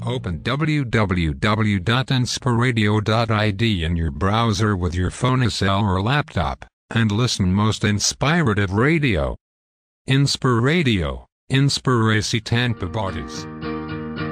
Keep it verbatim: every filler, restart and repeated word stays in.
Open w w w dot inspiradio dot I D in your browser with your phone, S L or laptop, and listen most inspirative radio. Inspiradio, Inspiracy Tampa Bodies.